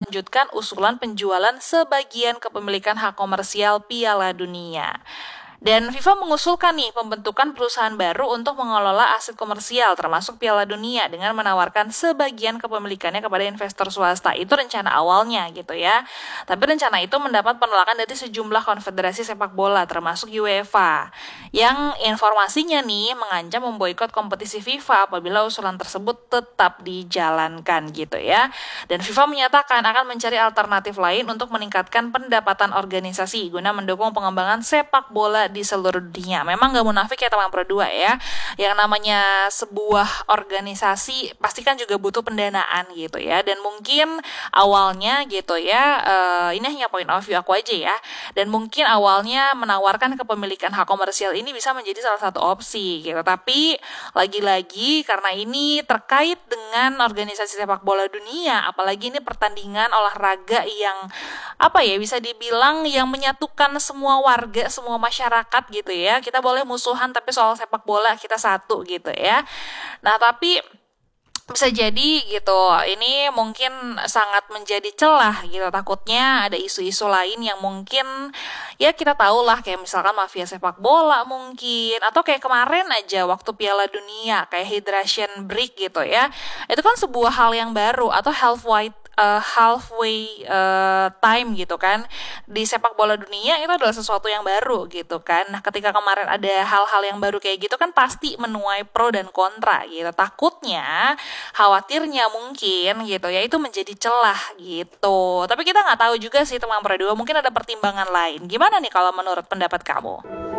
melanjutkan usulan penjualan sebagian kepemilikan hak komersial Piala Dunia. Dan FIFA mengusulkan nih pembentukan perusahaan baru untuk mengelola aset komersial termasuk Piala Dunia dengan menawarkan sebagian kepemilikannya kepada investor swasta. Itu rencana awalnya gitu ya. Tapi rencana itu mendapat penolakan dari sejumlah konfederasi sepak bola termasuk UEFA yang informasinya nih mengancam memboikot kompetisi FIFA apabila usulan tersebut tetap dijalankan gitu ya. Dan FIFA menyatakan akan mencari alternatif lain untuk meningkatkan pendapatan organisasi guna mendukung pengembangan sepak bola di seluruh dunia. Memang gak munafik ya teman Pro 2 ya. Yang namanya sebuah organisasi pasti kan juga butuh pendanaan gitu ya. Dan mungkin awalnya gitu ya, ini hanya point of view aku aja ya. Dan mungkin awalnya menawarkan kepemilikan hak komersial ini bisa menjadi salah satu opsi gitu. Tapi lagi-lagi karena ini terkait dengan organisasi sepak bola dunia, apalagi ini pertandingan olahraga yang bisa dibilang yang menyatukan semua warga, semua masyarakat gitu ya. Kita boleh musuhan tapi soal sepak bola kita satu gitu ya. Nah, tapi bisa jadi gitu, ini mungkin sangat menjadi celah gitu. Takutnya ada isu-isu lain yang mungkin ya kita tahu lah kayak misalkan mafia sepak bola mungkin, atau kayak kemarin aja waktu Piala Dunia kayak hydration break gitu ya. Itu kan sebuah hal yang baru atau halfway time gitu kan di sepak bola dunia, itu adalah sesuatu yang baru gitu kan. Nah, ketika kemarin ada hal-hal yang baru kayak gitu kan pasti menuai pro dan kontra gitu. Takutnya, khawatirnya mungkin gitu ya itu menjadi celah gitu. Tapi kita nggak tahu juga sih teman Pro 2, mungkin ada pertimbangan lain. Gimana nih kalau menurut pendapat kamu?